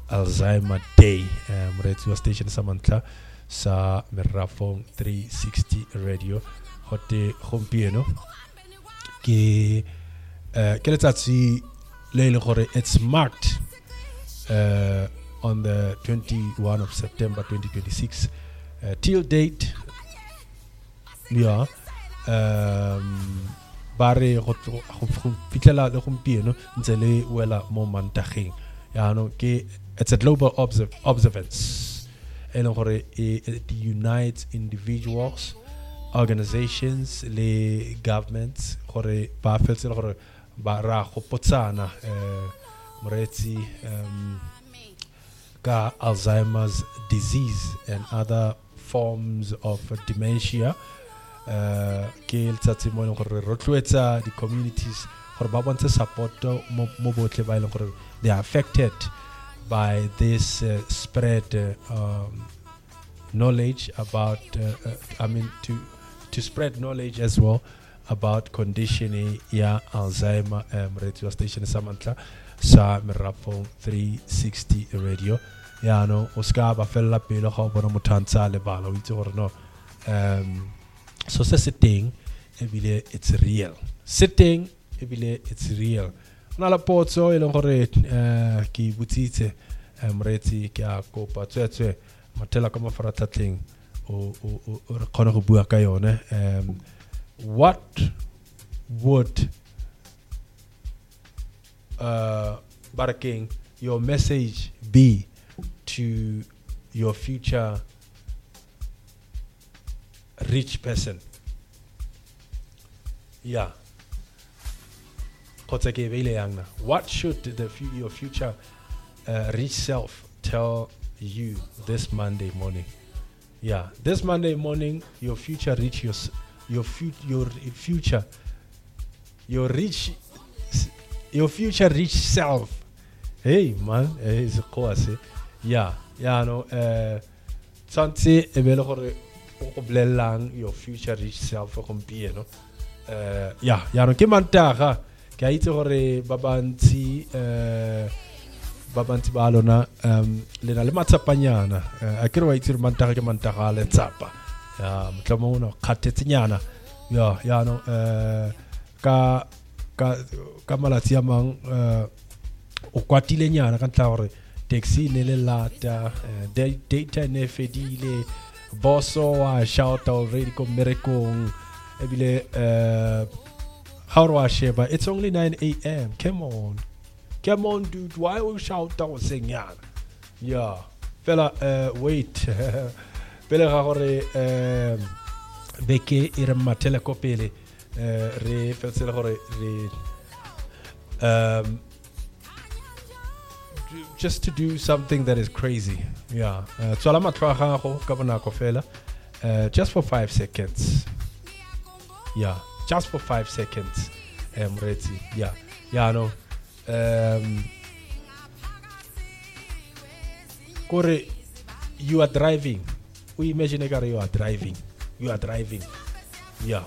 Alzheimer Day. Radio station Samantha sa Merafong 360 Radio. Hote gompieno ke letsatsi le ile gore it's marked on the 21 of September 2026 till date. Yeah. Bare go fitlela le gompieno ntse le wela mo mantageng ya no ke it's a global observance and it unites individuals, organizations, le governments gore ba fetse gore ba ra go potsana moretsi ka Alzheimer's disease and other forms of dementia. Ke letsatsi mo gore rotloetsa the communities gore ba bontshe support mo botle ba ile gore they are affected by this spread knowledge about to spread knowledge as well about condition ya Alzheimer. Radio station Samantha sa Merafong 360 Radio ya no o ska ba fella pele ga bona motantsa le bala o itse gore no so sitting ebile it's real sitting ebile it's real na la potso ile gore ke butsitse mretsi ke a kopa tswetswe matela ka mafaratlhatleng o re khona go bua ka yone. What would Baraking your message be to your future rich person? Yeah. What should your future rich self tell you this Monday morning? Yeah, this Monday morning, your future rich your future rich self. Hey man, it's a course. Yeah, no. Santi ebele gore o bolelang your future rich self go mpieno. Yeah, no ke mantaga ke a itse gore ba bantsi ba lona le na le matsapanyana a ke re wa itse mantaga ke mantaga le tsapa ya mtlamo no khatetsenyana ya no ka malatsi a mang o kwatile nyana ka ntla gore taxi ne le lata data ne fedile boso wa shout already ko merekong ebile how do I share? But it's only 9 a.m. Come on, dude. Why we shout out saying yeah, fella. Wait, fella. Gore beke irma telekopele re fela gore re just to do something that is crazy. Yeah. So la matlaga go ka bona ko fela just for 5 seconds. Yeah. Just for 5 seconds, Reti. Yeah, no. Kore, you are driving. We imagine you are driving. You are driving. Yeah.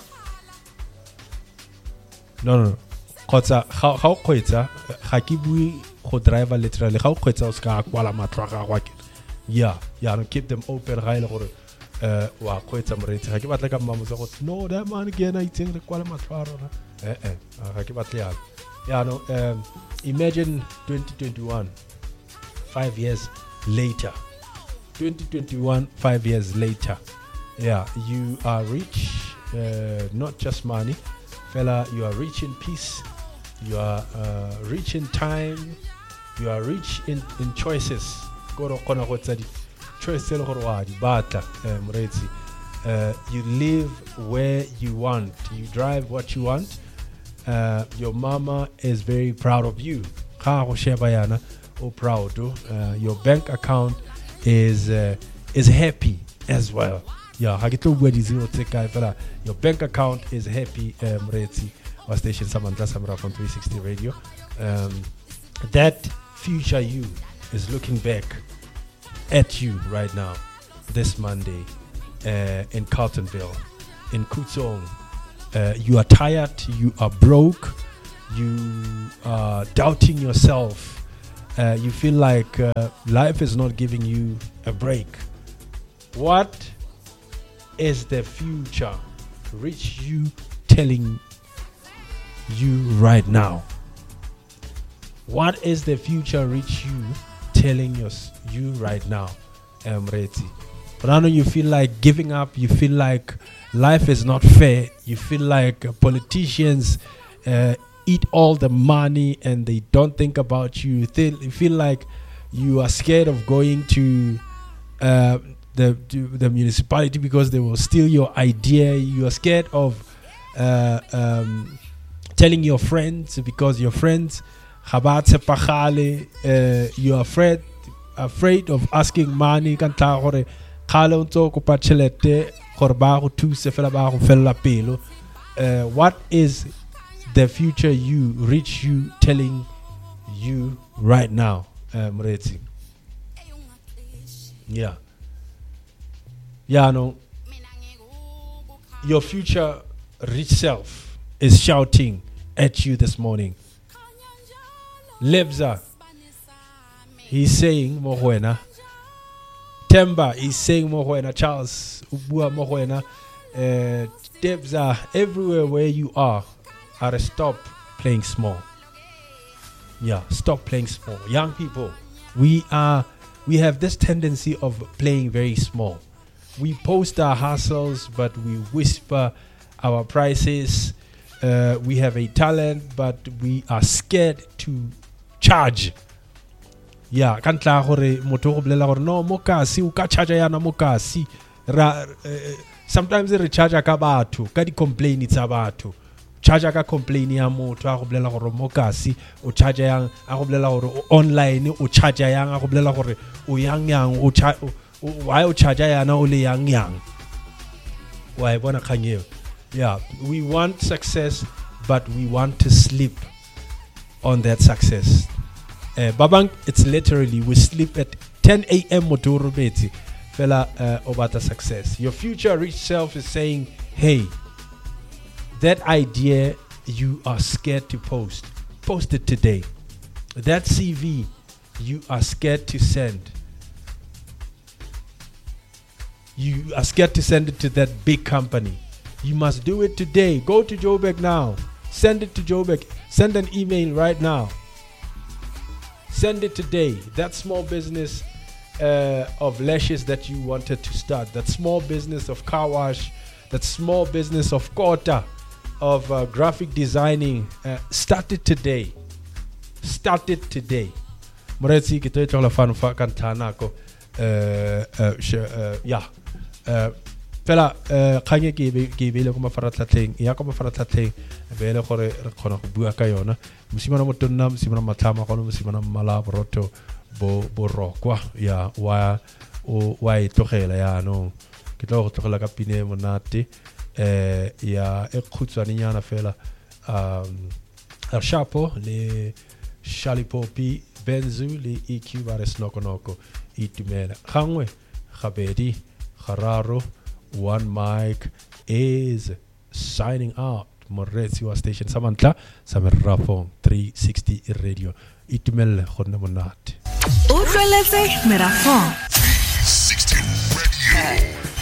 No. Kotsa, how koitsa? Hakibui ko driver literally. How koitsa uska akwala matraka wake. Yeah. No. Keep them open. Raile kore. Wa koitsa mreti ga ke batla ka mama go no that man again I think re kwala matshwaro ga ke batla ya no imagine 2021 5 years later 2021 5 years later yeah you are rich not just money fella you are rich in peace you are rich in time you are rich in choices go kona go tsadi choice le gore wa di batla mretsi you live where you want you drive what you want your mama is very proud of you ga go sheba yana o proud your bank account is happy as well yeah ha ke tlo bua di zero tse kae fela your bank account is happy mretsi wa station Samantha Samra from 360 Radio that future you is looking back at you right now this Monday in Carltonville in Kutsong. You are tired, you are broke, you are doubting yourself, you feel like life is not giving you a break. What is the future rich you telling you right now? What is the future rich you telling you right now? Mreti. But I know you feel like giving up, you feel like life is not fair, you feel like politicians eat all the money and they don't think about you. You feel like you are scared of going to the municipality because they will steal your idea. You are scared of telling your friends because your friends you are afraid of asking money. What is the future rich you telling you right now? Mreti. Yeah, no. Your future rich self is shouting at you this morning. Lebza, he's saying Mohuena. Temba is saying Mohuena. Charles Ubua Mohuena. Debza, everywhere where you are, stop playing small. Yeah, stop playing small. Young people, we have this tendency of playing very small. We post our hustles, but we whisper our prices. We have a talent, but we are scared to charge. Yeah, kantla hore moto go blela gore no mokasi o ka charge yana mokasi sometimes re charge ka batho ka di complain tsa batho. Charge ka complain ya motho a go blela gore mokasi o charge yang, a go blela gore online o charge yang, a go blela gore o yang why o charge yana o le yang why bona khanye. Yeah, we want success, but we want to sleep on that success. Babang, it's literally we sleep at 10 a.m. Motoro beti fella obata success. Your future rich self is saying, hey, that idea you are scared to post it today. That CV you are scared to send, you are scared to send it to that big company. You must do it today. Go to Joburg now. Send it to Joburg. Send an email right now. Send it today. That small business of lashes that you wanted to start, that small business of car wash, that small business of kota, of graphic designing, start it today. Start it today. Moretsi ke tlo tlola fano fa kantana ko yeah. Fela khanye ke bele go mafaratlhatlheng ya go mafaratlhatlheng bele gore re khona go bua ka yona mosimana motonna mosimana matlhama go mosimana mmala boroto bo rokwa ya wa e tlogela ya no ke tlo go tlogela ka pine monate ya e khutswane nyana fela Shapo le Shalipopi Benzu le EQ bares noko itumela gangwe gabedi gararo. One mic is signing out. Moretsi station Samantla Samerafong 360 radio. Itumel khona monate. Utlweletse Merafong 360 radio.